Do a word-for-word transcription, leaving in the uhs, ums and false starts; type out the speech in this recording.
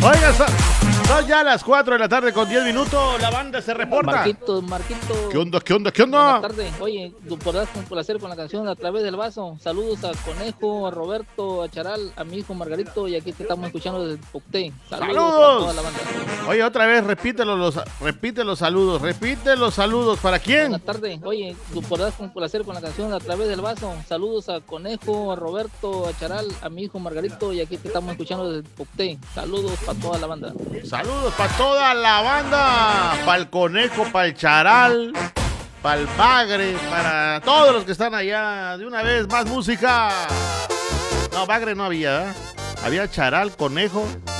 Oiga, son, son ya las cuatro de la tarde con diez minutos. La banda se reporta. Marquito, Marquito. ¿Qué onda, qué onda, qué onda? Buenas tardes. Oye, ¿tú podrás complacer con la canción A Través del Vaso? Saludos a Conejo, a Roberto, a Charal, a mi hijo Margarito, y aquí te estamos escuchando desde Pucté. Saludos, ¡Saludos! a toda la banda. Oye, otra vez, repítelo los, repite los saludos, repite los saludos. ¿Para quién? Buenas tardes. Oye, ¿tú podrás complacer con la canción A Través del Vaso? Saludos a Conejo, a Roberto, a Charal, a mi hijo Margarito, y aquí te estamos escuchando desde Pucté. Saludos para toda la banda. Saludos para toda la banda, para el Conejo, para el Charal, para el Bagre, para todos los que están allá. De una vez, más música. No, Bagre no había, ¿eh? Había Charal, Conejo